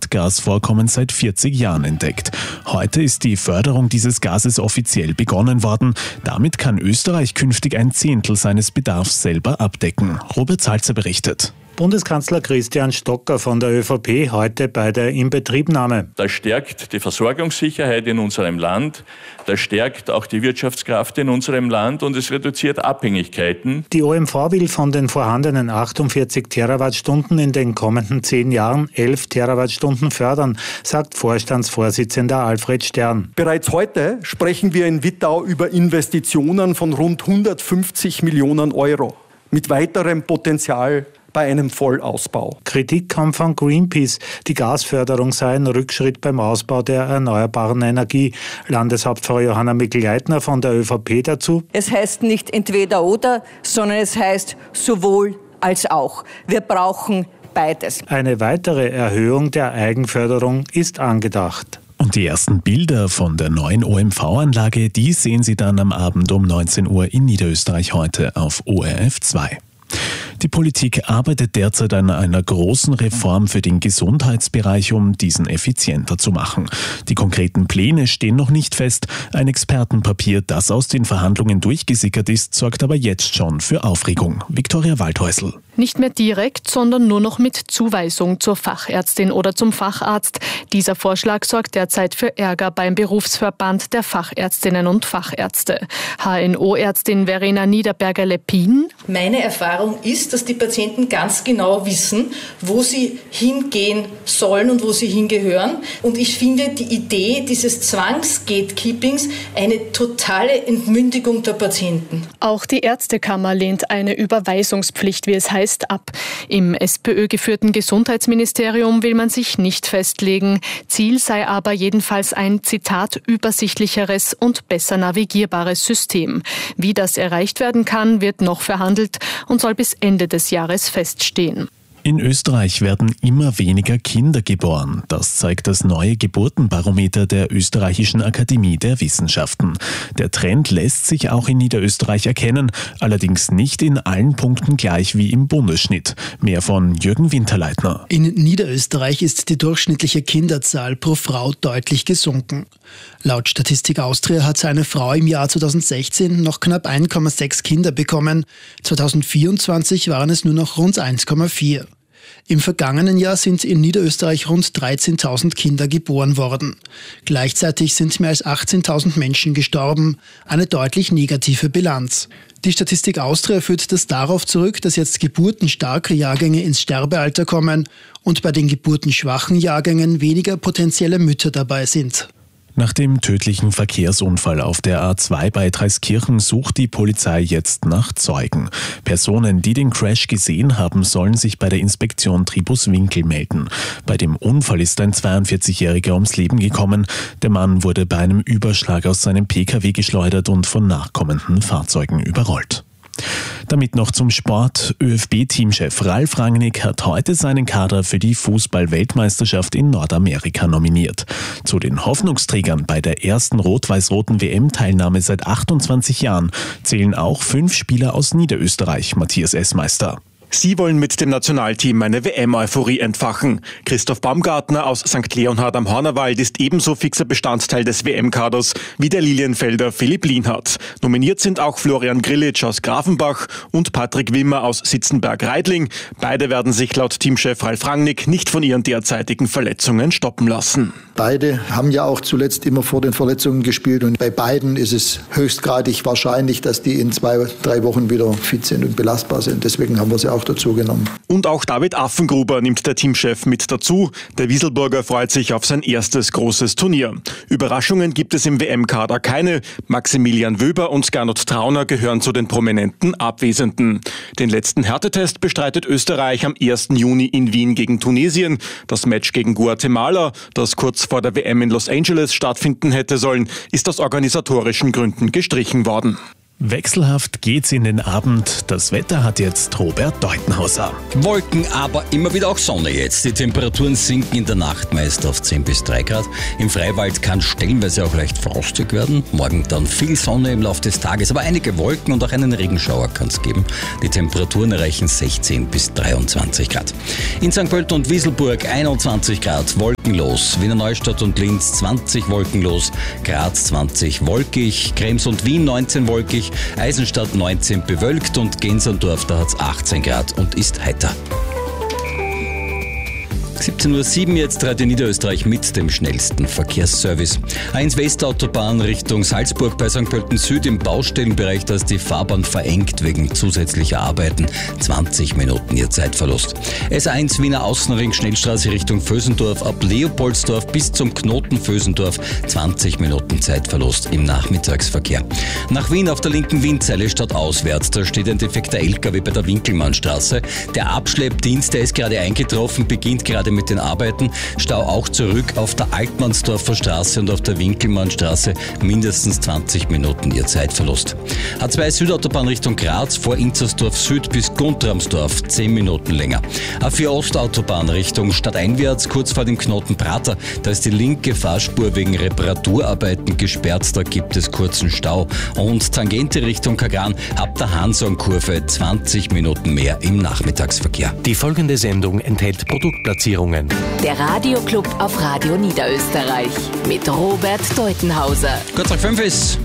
Erdgasvorkommen seit 40 Jahren entdeckt. Heute ist die Förderung dieses Gases offiziell begonnen worden. Damit kann Österreich künftig 1/10 seines Bedarfs selber abdecken. Robert Salzer berichtet. Bundeskanzler Christian Stocker von der ÖVP heute bei der Inbetriebnahme. Das stärkt die Versorgungssicherheit in unserem Land, das stärkt auch die Wirtschaftskraft in unserem Land und es reduziert Abhängigkeiten. Die OMV will von den vorhandenen 48 Terawattstunden in den kommenden 10 Jahren 11 Terawattstunden fördern, sagt Vorstandsvorsitzender Alfred Stern. Bereits heute sprechen wir in Wittau über Investitionen von rund 150 Millionen Euro mit weiterem Potenzial bei einem Vollausbau. Kritik kam von Greenpeace. Die Gasförderung sei ein Rückschritt beim Ausbau der erneuerbaren Energie. Landeshauptfrau Johanna Mikl-Leitner von der ÖVP dazu. Es heißt nicht entweder oder, sondern es heißt sowohl als auch. Wir brauchen beides. Eine weitere Erhöhung der Eigenförderung ist angedacht. Und die ersten Bilder von der neuen OMV-Anlage, die sehen Sie dann am Abend um 19 Uhr in Niederösterreich heute auf ORF 2. Die Politik arbeitet derzeit an einer großen Reform für den Gesundheitsbereich, um diesen effizienter zu machen. Die konkreten Pläne stehen noch nicht fest. Ein Expertenpapier, das aus den Verhandlungen durchgesickert ist, sorgt aber jetzt schon für Aufregung. Viktoria Waldhäusl. Nicht mehr direkt, sondern nur noch mit Zuweisung zur Fachärztin oder zum Facharzt. Dieser Vorschlag sorgt derzeit für Ärger beim Berufsverband der Fachärztinnen und Fachärzte. HNO-Ärztin Verena Niederberger-Leppin. Meine Erfahrung ist, dass die Patienten ganz genau wissen, wo sie hingehen sollen und wo sie hingehören. Und ich finde die Idee dieses Zwangsgatekeepings eine totale Entmündigung der Patienten. Auch die Ärztekammer lehnt eine Überweisungspflicht, wie es heißt, ab. Im SPÖ-geführten Gesundheitsministerium will man sich nicht festlegen. Ziel sei aber jedenfalls ein, Zitat, übersichtlicheres und besser navigierbares System. Wie das erreicht werden kann, wird noch verhandelt und soll bis Ende des Jahres feststehen. In Österreich werden immer weniger Kinder geboren. Das zeigt das neue Geburtenbarometer der Österreichischen Akademie der Wissenschaften. Der Trend lässt sich auch in Niederösterreich erkennen, allerdings nicht in allen Punkten gleich wie im Bundesschnitt. Mehr von Jürgen Winterleitner. In Niederösterreich ist die durchschnittliche Kinderzahl pro Frau deutlich gesunken. Laut Statistik Austria hat seine Frau im Jahr 2016 noch knapp 1,6 Kinder bekommen. 2024 waren es nur noch rund 1,4. Im vergangenen Jahr sind in Niederösterreich rund 13.000 Kinder geboren worden. Gleichzeitig sind mehr als 18.000 Menschen gestorben, eine deutlich negative Bilanz. Die Statistik Austria führt das darauf zurück, dass jetzt geburtenstarke Jahrgänge ins Sterbealter kommen und bei den geburtenschwachen Jahrgängen weniger potenzielle Mütter dabei sind. Nach dem tödlichen Verkehrsunfall auf der A2 bei Traiskirchen sucht die Polizei jetzt nach Zeugen. Personen, die den Crash gesehen haben, sollen sich bei der Inspektion Tribuswinkel melden. Bei dem Unfall ist ein 42-Jähriger ums Leben gekommen. Der Mann wurde bei einem Überschlag aus seinem Pkw geschleudert und von nachkommenden Fahrzeugen überrollt. Damit noch zum Sport. ÖFB-Teamchef Ralf Rangnick hat heute seinen Kader für die Fußball-Weltmeisterschaft in Nordamerika nominiert. Zu den Hoffnungsträgern bei der ersten rot-weiß-roten WM-Teilnahme seit 28 Jahren zählen auch 5 Spieler aus Niederösterreich, Matthias Essmeister. Sie wollen mit dem Nationalteam eine WM-Euphorie entfachen. Christoph Baumgartner aus St. Leonhard am Hornerwald ist ebenso fixer Bestandteil des WM-Kaders wie der Lilienfelder Philipp Lienhardt. Nominiert sind auch Florian Grillitsch aus Grafenbach und Patrick Wimmer aus Sitzenberg-Reidling. Beide werden sich laut Teamchef Ralf Rangnick nicht von ihren derzeitigen Verletzungen stoppen lassen. Beide haben ja auch zuletzt immer vor den Verletzungen gespielt und bei beiden ist es höchstgradig wahrscheinlich, dass die in 2-3 Wochen wieder fit sind und belastbar sind. Deswegen haben wir sie auch dazu genommen. Und auch David Affengruber nimmt der Teamchef mit dazu. Der Wieselburger freut sich auf sein erstes großes Turnier. Überraschungen gibt es im WM-Kader keine. Maximilian Wöber und Gernot Trauner gehören zu den prominenten Abwesenden. Den letzten Härtetest bestreitet Österreich am 1. Juni in Wien gegen Tunesien. Das Match gegen Guatemala, das kurz vor der WM in Los Angeles stattfinden hätte sollen, ist aus organisatorischen Gründen gestrichen worden. Wechselhaft geht's in den Abend. Das Wetter hat jetzt Robert Deutenhauser. Wolken, aber immer wieder auch Sonne jetzt. Die Temperaturen sinken in der Nacht meist auf 10 bis 3 Grad. Im Freiwald kann stellenweise auch leicht frostig werden. Morgen dann viel Sonne im Laufe des Tages, aber einige Wolken und auch einen Regenschauer kann es geben. Die Temperaturen erreichen 16 bis 23 Grad. In St. Pölten und Wieselburg 21 Grad, wolkenlos. Wiener Neustadt und Linz 20 wolkenlos. Graz 20 wolkig. Krems und Wien 19 wolkig. Eisenstadt 19 bewölkt und Gensandorf, da hat es 18 Grad und ist heiter. 17:07 Uhr jetzt Radio Niederösterreich mit dem schnellsten Verkehrsservice. A1 Westautobahn Richtung Salzburg bei St. Pölten Süd im Baustellenbereich, da ist die Fahrbahn verengt wegen zusätzlicher Arbeiten. 20 Minuten ihr Zeitverlust. S1 Wiener Außenring Schnellstraße Richtung Vösendorf ab Leopoldsdorf bis zum Knoten Vösendorf. 20 Minuten Zeitverlust im Nachmittagsverkehr. Nach Wien auf der linken Windseile stadtauswärts, da steht ein defekter LKW bei der Winkelmannstraße. Der Abschleppdienst, der ist gerade eingetroffen, beginnt gerade mit den Arbeiten. Stau auch zurück auf der Altmannsdorfer Straße und auf der Winkelmannstraße. Mindestens 20 Minuten ihr Zeitverlust. A2 Südautobahn Richtung Graz vor Inzersdorf Süd bis Guntramsdorf 10 Minuten länger. A4 Ostautobahn Richtung Stadteinwärts kurz vor dem Knoten Prater. Da ist die linke Fahrspur wegen Reparaturarbeiten gesperrt. Da gibt es kurzen Stau. Und Tangente Richtung Kagran ab der Hansonkurve 20 Minuten mehr im Nachmittagsverkehr. Die folgende Sendung enthält Produktplatzierungen. Der Radioclub auf Radio Niederösterreich mit Robert Deutenhauser. Kurz nach 5 ist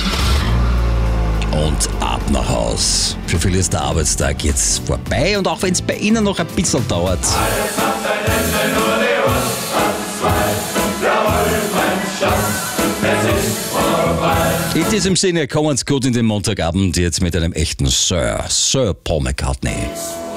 und ab nach Haus. Für viele ist der Arbeitstag jetzt vorbei und auch wenn es bei Ihnen noch ein bisschen dauert. Alles macht ein Ende, nur die Ost, 2, jawohl, mein Schatz, es ist vorbei. In diesem Sinne kommen's gut in den Montagabend jetzt mit einem echten Sir Paul McCartney.